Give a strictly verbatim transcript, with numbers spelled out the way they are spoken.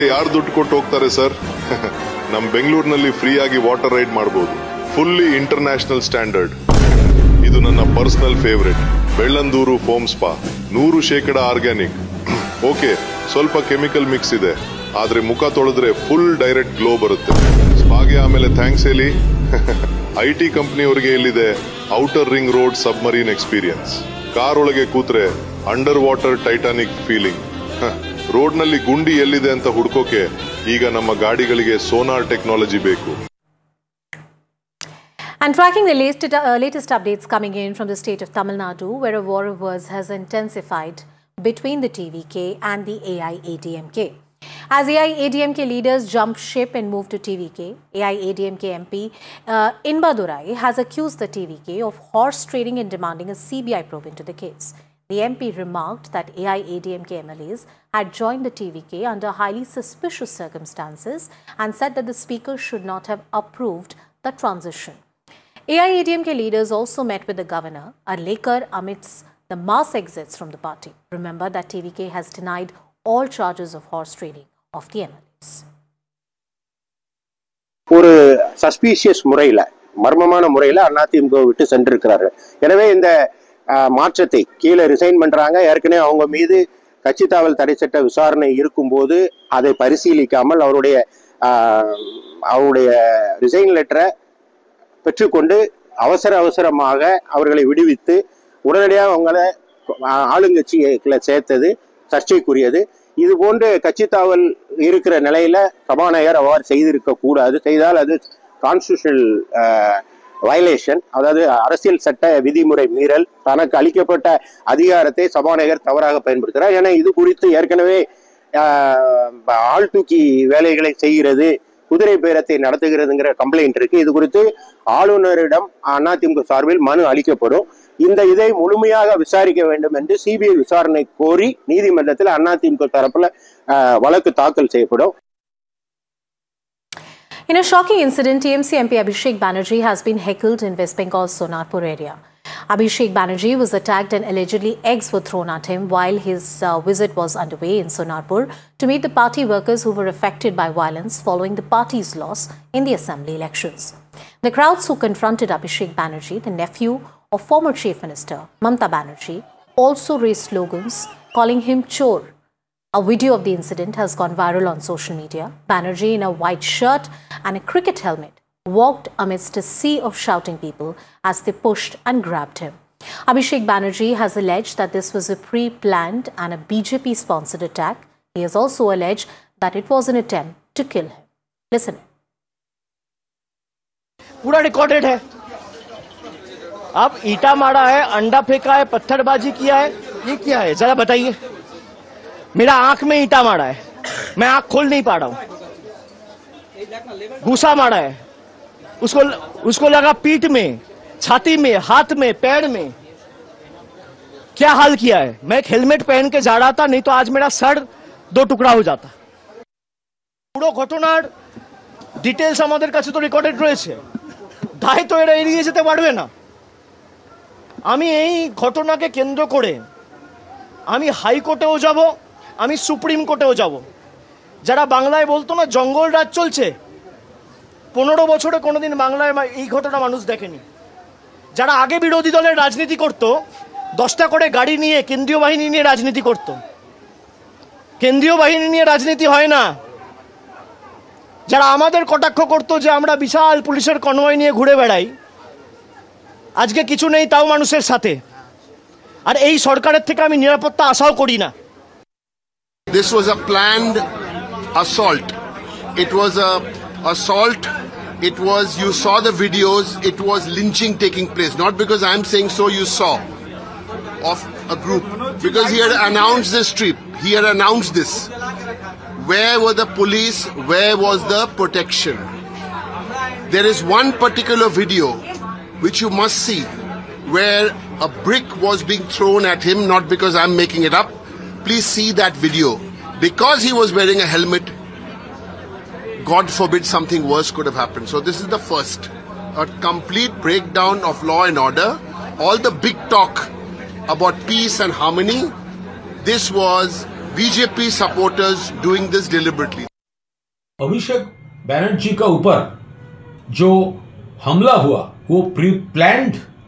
ಯಾರು ದುಡ್ಡು ಕೊಟ್ಟು ಹೋಗ್ತಾರೆ ಸರ್? ನಮ್ ಬೆಂಗಳೂರಿನಲ್ಲಿ ಫ್ರೀ ಆಗಿ ವಾಟರ್ ರೈಡ್ ಮಾಡಬಹುದು. Fully international standard. ಇದು ನನ್ನ personal favourite Bellandur foam spa. ನೂರು ಶೇಕಡ ಆರ್ಗ್ಯಾನಿಕ್. ಓಕೆ, ಸ್ವಲ್ಪ ಕೆಮಿಕಲ್ ಮಿಕ್ಸ್ ಇದೆ, ಆದ್ರೆ ಮುಖ ತೊಳೆದ್ರೆ ಫುಲ್ ಡೈರೆಕ್ಟ್ ಗ್ಲೋ ಬರುತ್ತೆ. ಸ್ಪಾಗೆ ಆಮೇಲೆ ಥ್ಯಾಂಕ್ಸ್ ಹೇಳಿ. ಐ ಟಿ ಕಂಪನಿಯವರಿಗೆ ಎಲ್ಲಿದೆ outer ring road submarine experience. Car ಒಳಗೆ ಕೂತ್ರೆ under water Titanic feeling. Road ನಲ್ಲಿ ಗುಂಡಿ ಎಲ್ಲಿದೆ ಅಂತ ಹುಡ್ಕೋಕೆ ಈಗ ನಮ್ಮ ಗಾಡಿಗಳಿಗೆ ಸೋನಾರ್ ಟೆಕ್ನಾಲಜಿ ಬೇಕು. And tracking the latest, uh, latest updates coming in from the state of Tamil Nadu, where a war of words has intensified between the T V K and the A I A D M K. As A I A D M K leaders jump ship and move to T V K, A I A D M K M P uh, Inbadurai has accused the T V K of horse trading and demanding a C B I probe into the case. The M P remarked that A I A D M K M L As had joined the T V K under highly suspicious circumstances and said that the speaker should not have approved the transition. A I A D M K leaders also met with the governor, Arlekar, amidst the mass exits from the party. Remember that T V K has denied all charges of horse trading of the M L As. ஒரு suspicious முறையில் மர்மமான முறையில் அதிமுக விட்டு சென்றிருக்கிறார்கள். எனவே இந்த மாற்றத்தை கீழே ரிசைன் பண்றாங்க. ஏற்கனவே அவங்க மீது கட்சி தாவல் தடை சட்ட விசாரணை இருக்கும்போது அதை பரிசீலிக்காமல் அவருடைய அவருடைய ரிசைன் லெட்டரை பெற்றுக்கொண்டு அவசர அவசரமாக அவர்களை விடுவித்து உடனடியாக அவங்களை ஆளுங்கட்சிகளை சேர்த்தது சர்ச்சைக்குரியது. இது போன்று கட்சி தாவல் இருக்கிற நிலையில சபாநாயகர் அவ்வாறு செய்திருக்க கூடாது. செய்தால் அது கான்ஸ்டிடியூஷனல் வயலேஷன், அதாவது அரசியல் சட்ட விதிமுறை மீறல். தனக்கு அளிக்கப்பட்ட அதிகாரத்தை சபாநாயகர் தவறாக பயன்படுத்துகிறார். ஏன்னா இது குறித்து ஏற்கனவே ஆள் தூக்கி வேலைகளை செய்கிறது, குதிரை பேரத்தை நடத்துகிறதுங்கிற கம்ப்ளைண்ட் இருக்கு. இது குறித்து ஆளுநரிடம் அதிமுக சார்பில் மனு அளிக்கப்படும். இந்த இதை முழுமையாக விசாரிக்க வேண்டும் என்று சிபிஐ விசாரணை கோரி நீதிமன்றத்தில் அதிமுக தரப்புல வழக்கு தாக்கல் செய்யப்படும். In a shocking incident, T M C M P Abhishek Banerjee has been heckled in West Bengal's Sonarpur area. Abhishek Banerjee was attacked and allegedly eggs were thrown at him while his uh, visit was underway in Sonarpur to meet the party workers who were affected by violence following the party's loss in the assembly elections. The crowds who confronted Abhishek Banerjee, the nephew of former Chief Minister Mamata Banerjee, also raised slogans calling him Chor. A video of the incident has gone viral on social media. Banerjee, in a white shirt and a cricket helmet, walked amidst a sea of shouting people as they pushed and grabbed him. Abhishek Banerjee has alleged that this was a pre-planned and a B J P-sponsored attack. He has also alleged that it was an attempt to kill him. Listen. पूरा recorded है. अब ईटा मारा है, अंडा फेंका है, पत्थरबाजी किया है, ये क्या है जरा बताइए. मेरा आंख में ईटा मारा है, मैं आंख खोल नहीं पा रहा हूं. घूसा मारा है, उसको उसको लगा पीठ में, छाती में, हाथ में, पैर में. क्या हाल किया है. मैं एक हेलमेट पहन के जा रहा था, नहीं तो आज मेरा सर दो टुकड़ा हो जाता. পুরো ঘটনার ডিটেইলস আমাদের কাছে তো রেকর্ডেড রয়েছে. দায় তো এরা এড়িয়ে যেতে পারবে না. আমি এই ঘটনাকে কেন্দ্র করে আমি হাইকোর্টেও যাব, আমি সুপ্রিম কোর্টেও যাব. যারা বাংলায় বলতো না জঙ্গল রাজ চলছে, পনেরো বছরে কোনোদিন বাংলায় এই ঘটনা মানুষ দেখেনি. যারা আগে বিরোধী দলের রাজনীতি করত, দশটা করে গাড়ি নিয়ে কেন্দ্রীয় বাহিনী নিয়ে রাজনীতি করত. কেন্দ্রীয় বাহিনী নিয়ে রাজনীতি হয় না. যারা আমাদের কটাক্ষ করতো যে আমরা বিশাল পুলিশের কনভয় নিয়ে ঘুরে বেড়াই, আজকে কিছু নেই তাও মানুষের সাথে. আর এই সরকারের থেকে আমি নিরাপত্তা আশাও করি না. This was a planned assault. It was a assault. It was, you saw the videos, it was lynching taking place. Not because I'm saying so, you saw, of a group. Because he had announced this trip. He had announced this. Where were the police? Where was the protection? There is one particular video which you must see where a brick was being thrown at him, not because I'm making it up. Please see that video. Because he was wearing a helmet, God forbid something worse could have happened. So this is the first. A complete breakdown of law and order. All the big talk about peace and harmony, this was B J P supporters doing this deliberately. अभिषेक बैनर्जी का ऊपर जो हमला हुआ वो pre planned